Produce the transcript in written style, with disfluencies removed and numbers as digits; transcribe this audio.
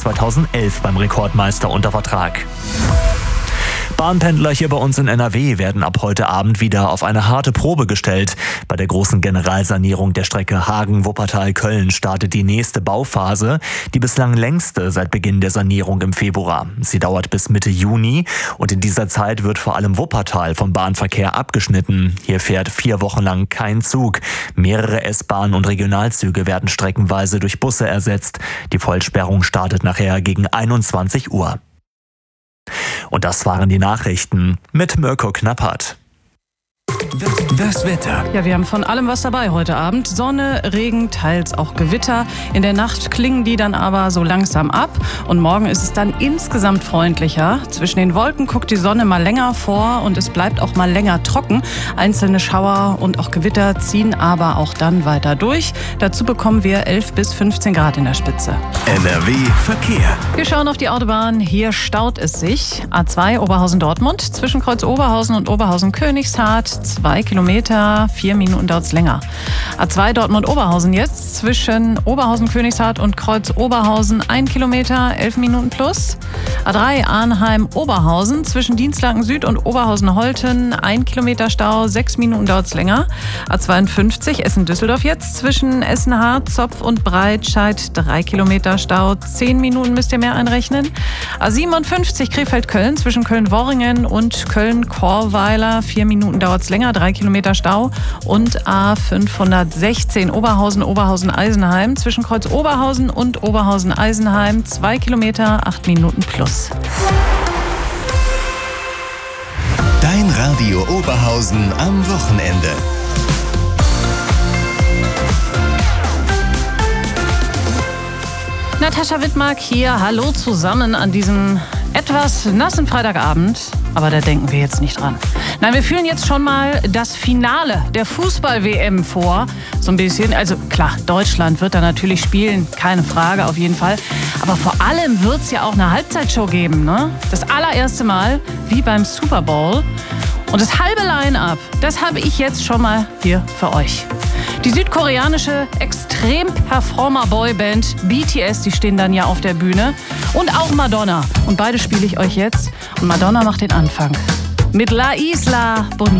2011 beim Rekordmeister unter Vertrag. Bahnpendler hier bei uns in NRW werden ab heute Abend wieder auf eine harte Probe gestellt. Bei der großen Generalsanierung der Strecke Hagen-Wuppertal-Köln startet die nächste Bauphase, die bislang längste seit Beginn der Sanierung im Februar. Sie dauert bis Mitte Juni und in dieser Zeit wird vor allem Wuppertal vom Bahnverkehr abgeschnitten. Hier fährt 4 Wochen lang kein Zug. Mehrere S-Bahnen und Regionalzüge werden streckenweise durch Busse ersetzt. Die Vollsperrung startet nachher gegen 21 Uhr. Und das waren die Nachrichten mit Mirko Knappert. Das Wetter. Ja, wir haben von allem was dabei heute Abend. Sonne, Regen, teils auch Gewitter. In der Nacht klingen die dann aber so langsam ab. Und morgen ist es dann insgesamt freundlicher. Zwischen den Wolken guckt die Sonne mal länger vor und es bleibt auch mal länger trocken. Einzelne Schauer und auch Gewitter ziehen aber auch dann weiter durch. Dazu bekommen wir 11 bis 15 Grad in der Spitze. NRW Verkehr. Wir schauen auf die Autobahn. Hier staut es sich. A2 Oberhausen-Dortmund zwischen Kreuz Oberhausen und Oberhausen-Königshardt. 2 Kilometer, 4 Minuten dauert es länger. A2 Dortmund-Oberhausen jetzt zwischen Oberhausen-Königshardt und Kreuz Oberhausen 1 Kilometer, 11 Minuten plus. A3 Arnheim-Oberhausen zwischen Dienstlaken Süd und Oberhausen-Holten 1 Kilometer Stau, 6 Minuten dauert es länger. A52 Essen-Düsseldorf jetzt zwischen Essen-Hart, Zopf und Breitscheid 3 Kilometer Stau, 10 Minuten müsst ihr mehr einrechnen. A57 Krefeld-Köln zwischen Köln-Worringen und Köln-Chorweiler 4 Minuten dauert es länger, 3 Kilometer Stau. Und A516 Oberhausen-Eisenheim zwischen Kreuz Oberhausen und Oberhausen-Eisenheim 2 Kilometer, 8 Minuten plus. Dein Radio Oberhausen am Wochenende. Natascha Wittmark hier. Hallo zusammen an diesem etwas nassen Freitagabend. Aber da denken wir jetzt nicht dran. Nein, wir fühlen jetzt schon mal das Finale der Fußball-WM vor. So ein bisschen. Also klar, Deutschland wird da natürlich spielen. Keine Frage, auf jeden Fall. Aber vor allem wird es ja auch eine Halbzeitshow geben, ne? Das allererste Mal, wie beim Super Bowl. Und das halbe Line-Up, das habe ich jetzt schon mal hier für euch. Die südkoreanische Extrem-Performer-Boyband BTS, die stehen dann ja auf der Bühne. Und auch Madonna. Und beide spiele ich euch jetzt. Und Madonna macht den Anfang mit La Isla Bonita.